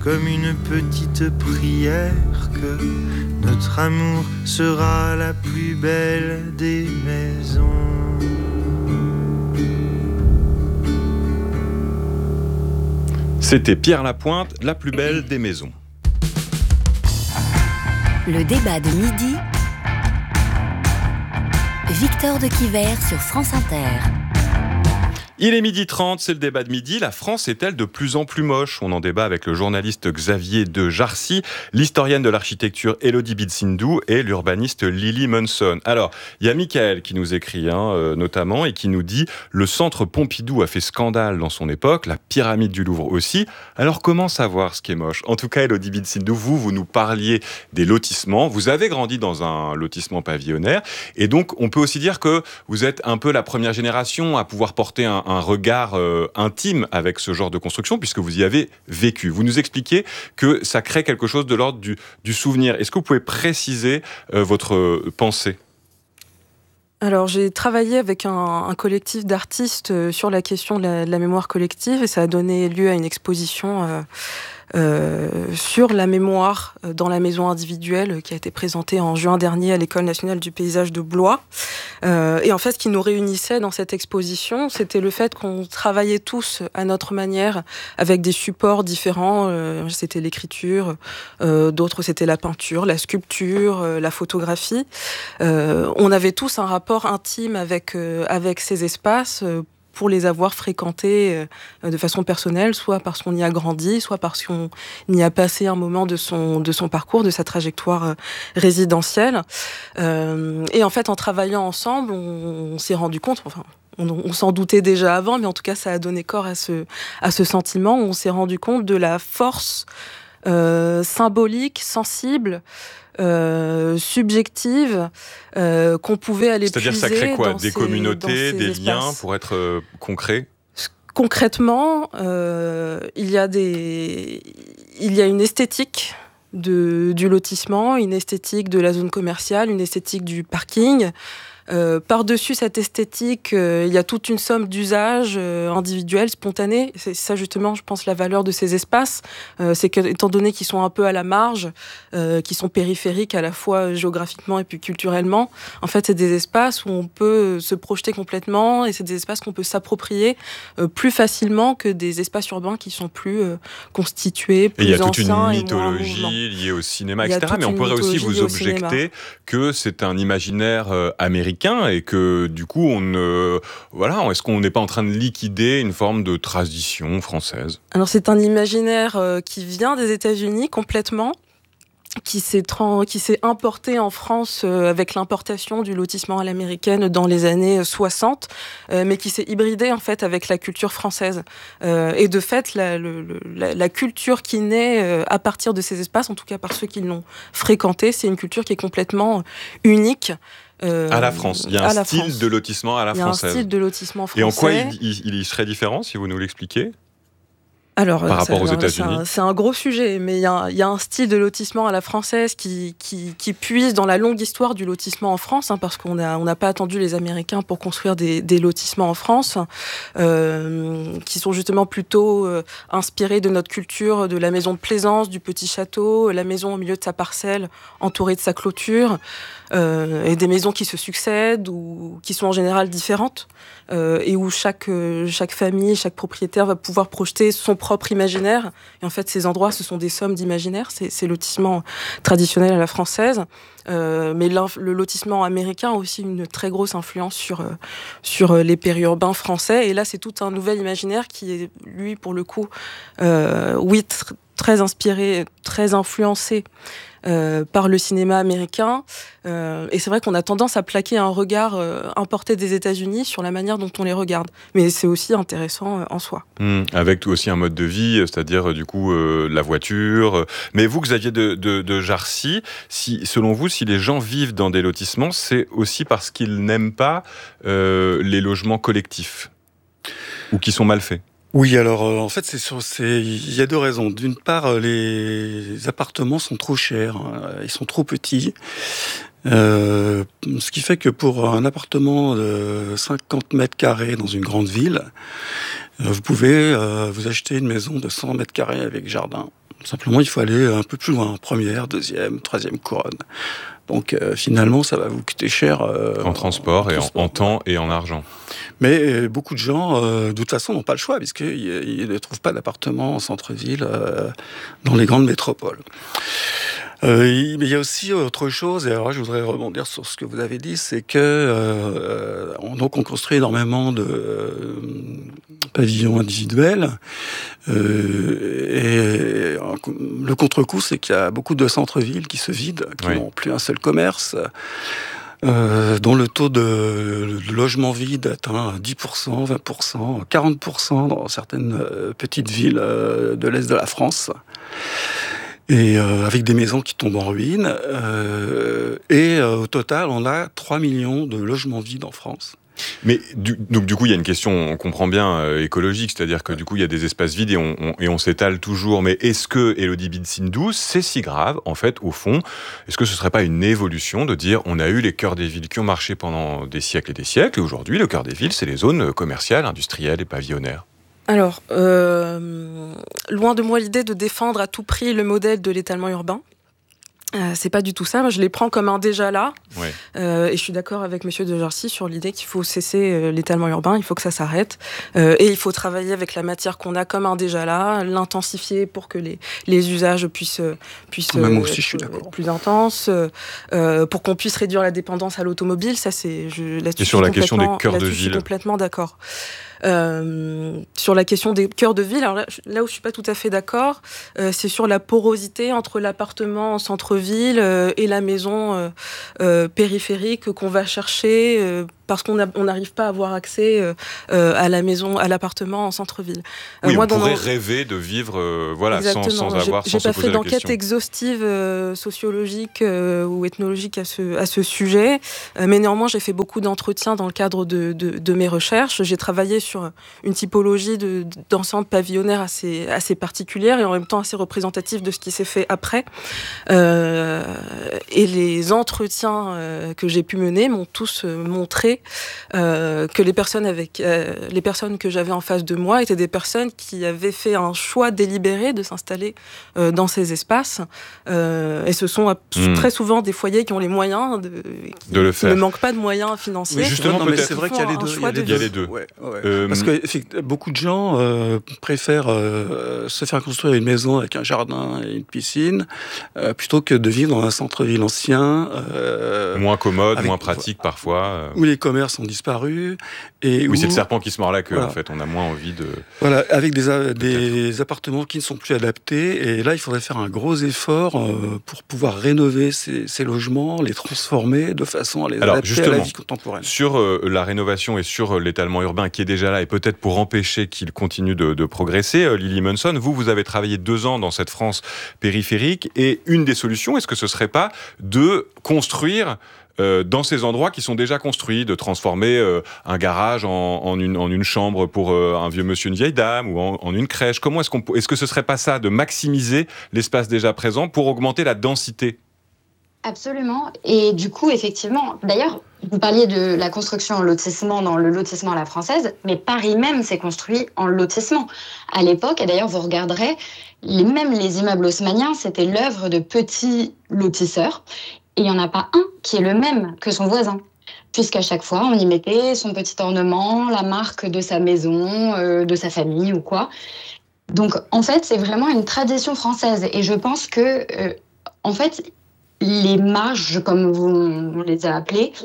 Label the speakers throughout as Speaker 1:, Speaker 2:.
Speaker 1: comme une petite prière que notre amour sera la plus belle des maisons.
Speaker 2: C'était Pierre Lapointe, la plus belle des maisons.
Speaker 3: Le débat de midi. Victor de Quiver sur France Inter.
Speaker 2: Il est 12h30, c'est le débat de midi. La France est-elle de plus en plus moche ? On en débat avec le journaliste Xavier de Jarcy, l'historienne de l'architecture Élodie Bitsindou et l'urbaniste Lily Munson. Alors, il y a Michael qui nous écrit notamment et qui nous dit « Le centre Pompidou a fait scandale dans son époque, la pyramide du Louvre aussi. Alors comment savoir ce qui est moche ?» En tout cas, Élodie Bitsindou, vous nous parliez des lotissements. Vous avez grandi dans un lotissement pavillonnaire et donc on peut aussi dire que vous êtes un peu la première génération à pouvoir porter un regard intime avec ce genre de construction, puisque vous y avez vécu. Vous nous expliquez que ça crée quelque chose de l'ordre du souvenir. Est-ce que vous pouvez préciser votre pensée ?
Speaker 4: Alors, j'ai travaillé avec un collectif d'artistes sur la question de la mémoire collective, et ça a donné lieu à une exposition sur la mémoire dans la maison individuelle qui a été présentée en juin dernier à l'École nationale du paysage de Blois. Et en fait, ce qui nous réunissait dans cette exposition, c'était le fait qu'on travaillait tous à notre manière avec des supports différents. C'était l'écriture, d'autres c'était la peinture, la sculpture, la photographie. On avait tous un rapport intime avec ces espaces, pour les avoir fréquentés de façon personnelle, soit parce qu'on y a grandi, soit parce qu'on y a passé un moment de son parcours, de sa trajectoire résidentielle. Et en fait, en travaillant ensemble, on s'est rendu compte, enfin, on s'en doutait déjà avant, mais en tout cas, ça a donné corps à ce sentiment. On s'est rendu compte de la force symbolique, sensible, subjective qu'on pouvait aller puiser.
Speaker 2: C'est-à-dire, ça crée quoi ? Des communautés, des liens, pour être concret ?
Speaker 4: Concrètement, il y a une esthétique du lotissement, une esthétique de la zone commerciale, une esthétique du parking. Par-dessus cette esthétique, il y a toute une somme d'usages individuels, spontanés. C'est ça justement, je pense, la valeur de ces espaces. C'est que, étant donné qu'ils sont un peu à la marge, qu'ils sont périphériques à la fois géographiquement et puis culturellement, en fait, c'est des espaces où on peut se projeter complètement et c'est des espaces qu'on peut s'approprier plus facilement que des espaces urbains qui sont plus constitués, plus anciens. Et il y a toute une
Speaker 2: mythologie liée au cinéma, etc. Mais on pourrait aussi vous objecter que c'est un imaginaire américain et que du coup, est-ce qu'on n'est pas en train de liquider une forme de tradition française ?
Speaker 4: Alors c'est un imaginaire qui vient des États-Unis complètement, qui s'est importé en France avec l'importation du lotissement à l'américaine dans les années 60, mais qui s'est hybridé en fait avec la culture française. Et de fait, la culture qui naît à partir de ces espaces, en tout cas par ceux qui l'ont fréquenté, c'est une culture qui est complètement unique.
Speaker 2: À la France. Il y a un style de lotissement à la française.
Speaker 4: Il y a un style de lotissement français.
Speaker 2: Et en quoi il serait différent, si vous nous l'expliquez ?
Speaker 4: Alors,
Speaker 2: par rapport aux États-Unis.
Speaker 4: C'est un gros sujet, mais il y a un style de lotissement à la française qui puise dans la longue histoire du lotissement en France, parce qu'on n'a pas attendu les Américains pour construire des lotissements en France, qui sont justement plutôt inspirés de notre culture, de la maison de plaisance, du petit château, la maison au milieu de sa parcelle, entourée de sa clôture, et des maisons qui se succèdent ou qui sont en général différentes, et où chaque famille, chaque propriétaire va pouvoir projeter son propre imaginaire. Et en fait, ces endroits, ce sont des sommes d'imaginaire. C'est lotissement traditionnel à la française. Mais le lotissement américain a aussi une très grosse influence sur les périurbains français. Et là, c'est tout un nouvel imaginaire qui est, lui, pour le coup, très inspiré, très influencé par le cinéma américain. Et c'est vrai qu'on a tendance à plaquer un regard importé des États-Unis sur la manière dont on les regarde. Mais c'est aussi intéressant en soi.
Speaker 2: Avec aussi un mode de vie, c'est-à-dire du coup la voiture. Mais vous, Xavier de Jarcy, selon vous, si les gens vivent dans des lotissements, c'est aussi parce qu'ils n'aiment pas les logements collectifs ou qui sont mal faits.
Speaker 5: Oui, alors en fait, il y a deux raisons. D'une part, les appartements sont trop chers, ils sont trop petits. Ce qui fait que pour un appartement de 50 mètres carrés dans une grande ville, vous pouvez vous acheter une maison de 100 mètres carrés avec jardin. Simplement, il faut aller un peu plus loin, première, deuxième, troisième couronne. Donc finalement, ça va vous coûter cher.
Speaker 2: En transport et en temps et en argent.
Speaker 5: Mais beaucoup de gens, de toute façon, n'ont pas le choix, puisqu'ils ne trouvent pas d'appartement en centre-ville dans les grandes métropoles. Mais il y a aussi autre chose, et alors là, je voudrais rebondir sur ce que vous avez dit, c'est que on construit énormément de pavillons individuels, et le contre-coup, c'est qu'il y a beaucoup de centres-villes qui se vident, qui n'ont plus un seul commerce, dont le taux de logement vide atteint 10%, 20%, 40% dans certaines petites villes de l'Est de la France. Et avec des maisons qui tombent en ruine. Au total, on a 3 millions de logements vides en France.
Speaker 2: Mais donc du coup, il y a une question, on comprend bien, écologique, c'est-à-dire que du coup, il y a des espaces vides et on s'étale toujours. Mais est-ce que Élodie Bide-Sindou, c'est si grave, en fait, au fond? Est-ce que ce ne serait pas une évolution de dire, on a eu les cœurs des villes qui ont marché pendant des siècles et aujourd'hui, le cœur des villes, c'est les zones commerciales, industrielles et pavillonnaires?
Speaker 4: Alors, loin de moi l'idée de défendre à tout prix le modèle de l'étalement urbain. C'est pas du tout ça. Moi, je les prends comme un déjà là.
Speaker 2: Ouais.
Speaker 4: Et je suis d'accord avec Monsieur de Jarcy sur l'idée qu'il faut cesser l'étalement urbain. Il faut que ça s'arrête. Et il faut travailler avec la matière qu'on a comme un déjà là, l'intensifier pour que les usages puissent
Speaker 5: Même aussi, je suis d'accord.
Speaker 4: être plus intenses, pour qu'on puisse réduire la dépendance à l'automobile. Ça,
Speaker 2: Et sur la question des cœurs de ville.
Speaker 4: Je suis complètement d'accord. Sur la question des cœurs de ville, alors là où je suis pas tout à fait d'accord, c'est sur la porosité entre l'appartement en centre-ville et la maison périphérique qu'on va chercher parce qu'on n'arrive pas à avoir accès à la maison, à l'appartement en centre-ville.
Speaker 2: Oui, on pourrait rêver de vivre sans avoir
Speaker 4: J'ai
Speaker 2: sans
Speaker 4: pas
Speaker 2: se poser
Speaker 4: fait
Speaker 2: la
Speaker 4: d'enquête
Speaker 2: question.
Speaker 4: exhaustive sociologique ou ethnologique à ce sujet, mais néanmoins j'ai fait beaucoup d'entretiens dans le cadre de mes recherches. J'ai travaillé sur une typologie d'ensemble pavillonnaire assez particulière et en même temps assez représentative de ce qui s'est fait après. Et les entretiens que j'ai pu mener m'ont tous montré que les personnes que j'avais en face de moi étaient des personnes qui avaient fait un choix délibéré de s'installer dans ces espaces. Et ce sont très souvent des foyers qui ont les moyens
Speaker 2: de le faire.
Speaker 4: Qui ne manquent pas de moyens financiers.
Speaker 2: Oui, justement,
Speaker 5: mais c'est vrai qu'il y a les deux.
Speaker 2: Il y a les deux.
Speaker 5: Ouais. Parce que beaucoup de gens préfèrent se faire construire une maison avec un jardin et une piscine plutôt que de vivre dans un centre-ville ancien.
Speaker 2: Moins commode, moins pratique parfois.
Speaker 5: Où les commerces ont disparu. Et
Speaker 2: c'est le serpent qui se mord la queue, en fait. On a moins envie de...
Speaker 5: Voilà, avec des appartements qui ne sont plus adaptés. Et là, il faudrait faire un gros effort pour pouvoir rénover ces logements, les transformer de façon à les adapter à la vie contemporaine.
Speaker 2: Sur la rénovation et sur l'étalement urbain qui est déjà là, et peut-être pour empêcher qu'il continue de progresser, Lily Munson, vous avez travaillé 2 ans dans cette France périphérique, et une des solutions, est-ce que ce serait pas de construire dans ces endroits qui sont déjà construits, de transformer un garage en une chambre pour un vieux monsieur, une vieille dame, ou en une crèche? Comment est-ce que ce serait pas ça, de maximiser l'espace déjà présent pour augmenter la densité?
Speaker 6: Absolument. Et du coup, effectivement, d'ailleurs, vous parliez de la construction en lotissement dans le lotissement à la française, mais Paris même s'est construit en lotissement. À l'époque, et d'ailleurs, vous regarderez, même les immeubles haussmanniens, c'était l'œuvre de petits lotisseurs. Et il n'y en a pas un qui est le même que son voisin. Puisqu'à chaque fois, on y mettait son petit ornement, la marque de sa maison, de sa famille ou quoi. Donc, en fait, c'est vraiment une tradition française. Et je pense que, en fait, les marges, comme on les a appelées,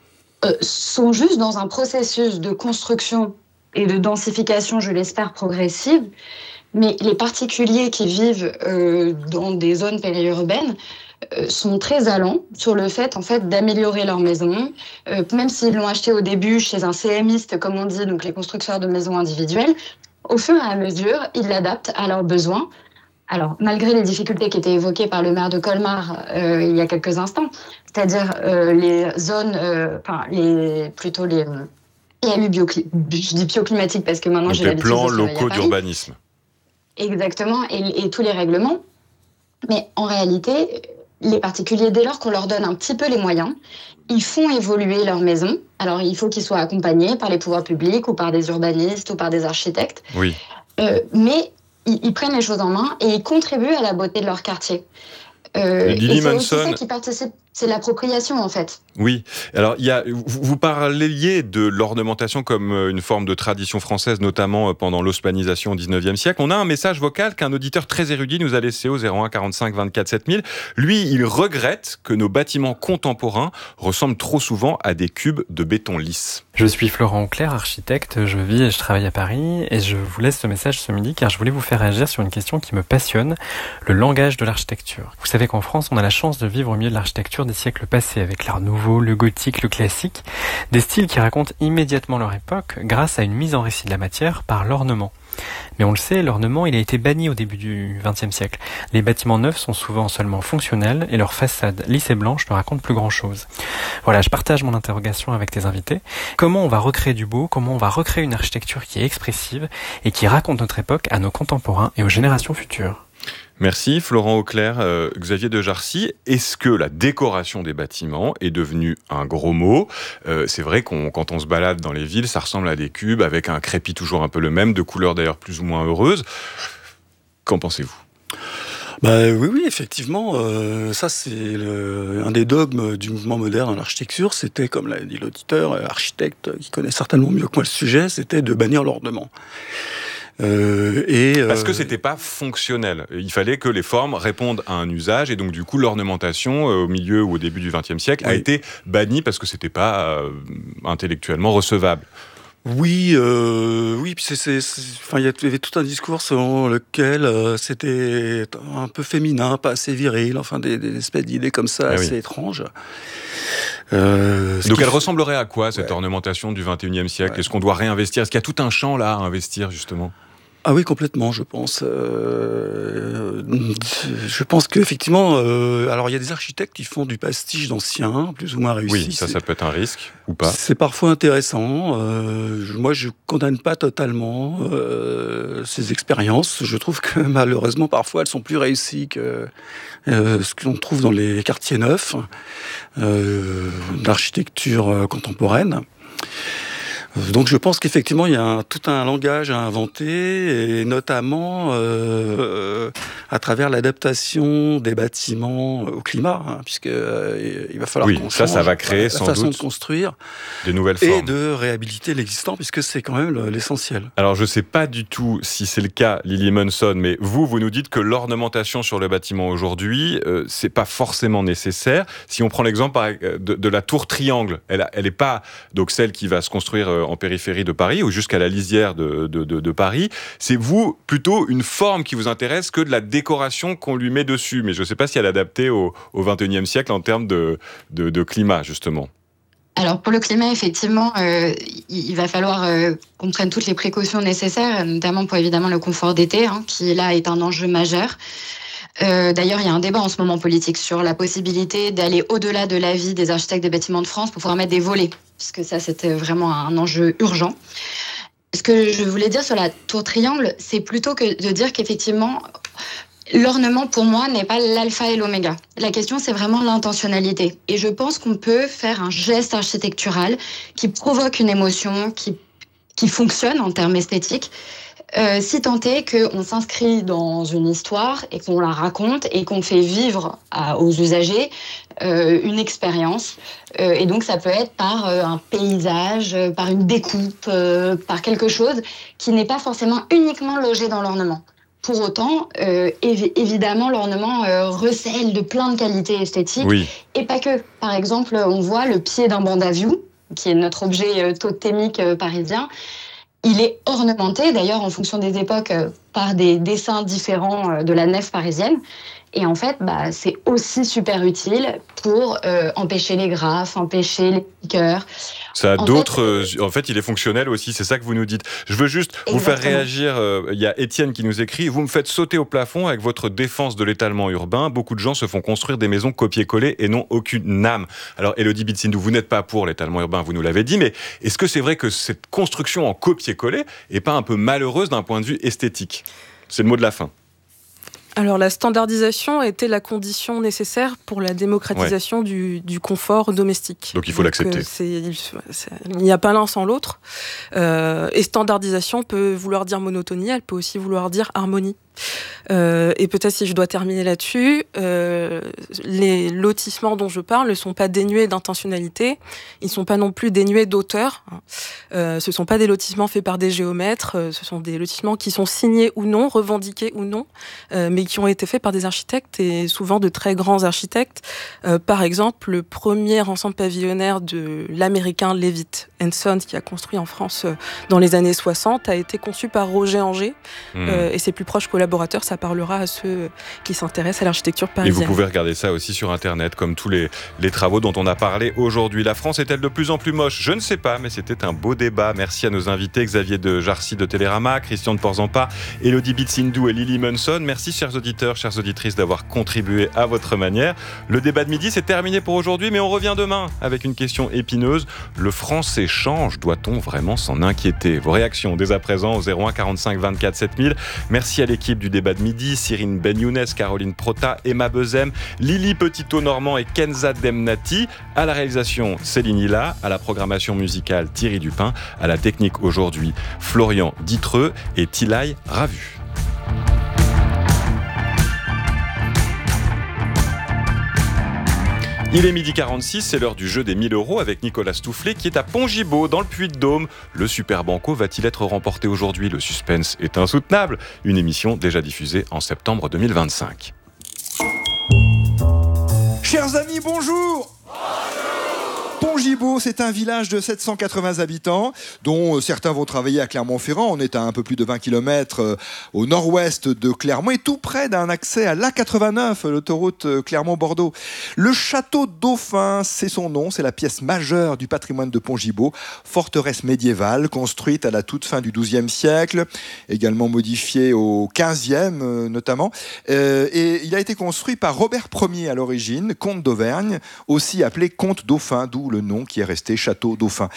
Speaker 6: sont juste dans un processus de construction et de densification, je l'espère, progressive. Mais les particuliers qui vivent dans des zones périurbaines sont très allants sur le fait, en fait, d'améliorer leur maison, même s'ils l'ont acheté au début chez un CMiste, comme on dit, donc les constructeurs de maisons individuelles. Au fur et à mesure, ils l'adaptent à leurs besoins. Alors, malgré les difficultés qui étaient évoquées par le maire de Colmar il y a quelques instants, c'est-à-dire les zones, les PLU je dis bioclimatiques parce que maintenant
Speaker 2: donc
Speaker 6: j'ai l'habitude de
Speaker 2: les plans locaux d'urbanisme.
Speaker 6: Exactement, et tous les règlements. Mais en réalité, les particuliers, dès lors qu'on leur donne un petit peu les moyens, ils font évoluer leur maison. Alors, il faut qu'ils soient accompagnés par les pouvoirs publics ou par des urbanistes ou par des architectes.
Speaker 2: Oui.
Speaker 6: Mais ils prennent les choses en main et ils contribuent à la beauté de leur quartier.
Speaker 2: Lily
Speaker 6: et c'est
Speaker 2: Munson,
Speaker 6: aussi ça qui participe, c'est l'appropriation en fait.
Speaker 2: oui. Alors, vous parliez de l'ornementation comme une forme de tradition française, notamment pendant l'haussmannisation au XIXe siècle. On a un message vocal qu'un auditeur très érudit nous a laissé au 01 45 24 7000. Lui, il regrette que nos bâtiments contemporains ressemblent trop souvent à des cubes de béton lisse.
Speaker 7: Je suis Florent Auclair, architecte, je vis et je travaille à Paris et je vous laisse ce message ce midi car je voulais vous faire réagir sur une question qui me passionne, le langage de l'architecture. Vous savez qu'en France, on a la chance de vivre au milieu de l'architecture des siècles passés avec l'art nouveau, le gothique, le classique, des styles qui racontent immédiatement leur époque grâce à une mise en récit de la matière par l'ornement. Mais on le sait, l'ornement, il a été banni au début du XXe siècle. Les bâtiments neufs sont souvent seulement fonctionnels et leur façade lisse et blanche ne raconte plus grand-chose. Voilà, je partage mon interrogation avec tes invités. Comment on va recréer du beau? Comment on va recréer une architecture qui est expressive et qui raconte notre époque à nos contemporains et aux générations futures?
Speaker 2: Merci Florent Auclair. Xavier de Jarcy, est-ce que la décoration des bâtiments est devenue un gros mot? C'est vrai quand on se balade dans les villes, ça ressemble à des cubes avec un crépi toujours un peu le même, de couleurs d'ailleurs plus ou moins heureuses. Qu'en pensez-vous?
Speaker 5: Oui, effectivement, ça c'est un des dogmes du mouvement moderne dans l'architecture, c'était, comme l'a dit l'auditeur, architecte qui connaît certainement mieux que moi le sujet, c'était de bannir l'ornement.
Speaker 2: Parce que c'était pas fonctionnel. Il fallait que les formes répondent à un usage et donc du coup l'ornementation au milieu ou au début du XXe siècle a été bannie parce que c'était pas intellectuellement recevable.
Speaker 5: Oui, puis il y avait tout un discours selon lequel c'était un peu féminin, pas assez viril, enfin des espèces d'idées comme ça assez étranges.
Speaker 2: Donc elle ressemblerait à quoi cette ornementation du XXIe siècle? Est-ce qu'on doit réinvestir? Est-ce qu'il y a tout un champ là à investir justement?
Speaker 5: Ah oui, complètement, je pense. Je pense qu'effectivement, alors il y a des architectes qui font du pastiche d'anciens, plus ou moins réussi.
Speaker 2: Oui, ça peut être un risque, ou pas.
Speaker 5: C'est parfois intéressant. Moi, je condamne pas totalement ces expériences. Je trouve que malheureusement, parfois, elles sont plus réussies que ce qu'on trouve dans les quartiers neufs d'architecture contemporaine. Donc je pense qu'effectivement il y a tout un langage à inventer et notamment à travers l'adaptation des bâtiments au climat, puisque il va falloir qu'on change
Speaker 2: ça va créer
Speaker 5: la
Speaker 2: sans
Speaker 5: façon
Speaker 2: doute
Speaker 5: de construire
Speaker 2: des nouvelles formes
Speaker 5: et de réhabiliter l'existant, puisque c'est quand même l'essentiel.
Speaker 2: Alors je sais pas du tout si c'est le cas, Lily Munson, mais vous nous dites que l'ornementation sur le bâtiment aujourd'hui c'est pas forcément nécessaire. Si on prend l'exemple de la tour Triangle, elle est pas donc celle qui va se construire en périphérie de Paris ou jusqu'à la lisière de Paris. C'est plutôt une forme qui vous intéresse que de la décoration qu'on lui met dessus. Mais je ne sais pas si elle est adaptée au XXIe siècle en termes de climat, justement.
Speaker 6: Alors pour le climat, effectivement, il va falloir qu'on prenne toutes les précautions nécessaires, notamment pour évidemment le confort d'été, qui là est un enjeu majeur. D'ailleurs, il y a un débat en ce moment politique sur la possibilité d'aller au-delà de l'avis des architectes des bâtiments de France pour pouvoir mettre des volets, parce que ça, c'était vraiment un enjeu urgent. Ce que je voulais dire sur la tour Triangle, c'est plutôt que de dire qu'effectivement, l'ornement, pour moi, n'est pas l'alpha et l'oméga. La question, c'est vraiment l'intentionnalité. Et je pense qu'on peut faire un geste architectural qui provoque une émotion, qui fonctionne en termes esthétiques, si tant est qu'on s'inscrit dans une histoire et qu'on la raconte et qu'on fait vivre aux usagers une expérience. Et donc ça peut être par un paysage, par une découpe, par quelque chose qui n'est pas forcément uniquement logé dans l'ornement. Pour autant, évidemment, l'ornement recèle de plein de qualités esthétiques.
Speaker 2: Oui.
Speaker 6: Et pas que. Par exemple, on voit le pied d'un banc à view, qui est notre objet totémique parisien. Il est ornementé, d'ailleurs, en fonction des époques, par des dessins différents de la nef parisienne. Et en fait, c'est aussi super utile pour empêcher les graphes, empêcher les piqueurs.
Speaker 2: Ça a en fait, il est fonctionnel aussi, c'est ça que vous nous dites. Je veux juste vous faire réagir. Il y a Étienne qui nous écrit « Vous me faites sauter au plafond avec votre défense de l'étalement urbain. Beaucoup de gens se font construire des maisons copier-coller et n'ont aucune âme. » Alors, Élodie Bitsindou, vous n'êtes pas pour l'étalement urbain, vous nous l'avez dit, mais est-ce que c'est vrai que cette construction en copier-coller n'est pas un peu malheureuse d'un point de vue esthétique? C'est le mot de la fin.
Speaker 4: Alors la standardisation était la condition nécessaire pour la démocratisation du confort domestique.
Speaker 2: Donc il faut l'accepter.
Speaker 4: Il n'y a pas l'un sans l'autre. Et standardisation peut vouloir dire monotonie, elle peut aussi vouloir dire harmonie. Et peut-être si je dois terminer là-dessus, les lotissements dont je parle ne sont pas dénués d'intentionnalité, ils ne sont pas non plus dénués d'auteur. Ce ne sont pas des lotissements faits par des géomètres, ce sont des lotissements qui sont signés ou non, revendiqués ou non, mais qui ont été faits par des architectes et souvent de très grands architectes. Par exemple, le premier ensemble pavillonnaire de l'américain Levitt & Sons, qui a construit en France dans les années 60, a été conçu par Roger Angers et ses plus proches collaborateurs. Ça parlera à ceux qui s'intéressent à l'architecture parisienne.
Speaker 2: Et vous pouvez regarder ça aussi sur Internet, comme tous les travaux dont on a parlé aujourd'hui. La France est-elle de plus en plus moche ? Je ne sais pas, mais c'était un beau débat. Merci à nos invités, Xavier de Jarcy de Télérama, Christian de Porzampa, Élodie Bitsindou et Lily Munson. Merci, chers auditeurs, chères auditrices, d'avoir contribué à votre manière. Le débat de midi, c'est terminé pour aujourd'hui, mais on revient demain avec une question épineuse. Le français change, doit-on vraiment s'en inquiéter ? Vos réactions dès à présent au 01 45 24 7000. Merci à l'équipe du débat de midi, Cyrine Ben-Younes, Caroline Prota, Emma Bezem, Lily Petito-Normand et Kenza Demnati. À la réalisation, Céline Hilla. À la programmation musicale, Thierry Dupin. À la technique aujourd'hui, Florian Ditreux et Tilay Ravu. Il est 12h46, c'est l'heure du jeu des 1000 € avec Nicolas Stoufflet qui est à Pont-Gibaud dans le Puy-de-Dôme. Le Super Banco va-t-il être remporté aujourd'hui ? Le suspense est insoutenable. Une émission déjà diffusée en septembre 2025.
Speaker 8: Chers amis, bonjour. Pont-Gibaud, c'est un village de 780 habitants, dont certains vont travailler à Clermont-Ferrand. On est à un peu plus de 20 km au nord-ouest de Clermont et tout près d'un accès à l'A89, l'autoroute Clermont-Bordeaux. Le château Dauphin, c'est son nom, c'est la pièce majeure du patrimoine de Pont-Gibaud, forteresse médiévale construite à la toute fin du XIIe siècle, également modifiée au XVe notamment. Et il a été construit par Robert Ier à l'origine, comte d'Auvergne, aussi appelé comte Dauphin, d'où le nom qui est resté Château Dauphin.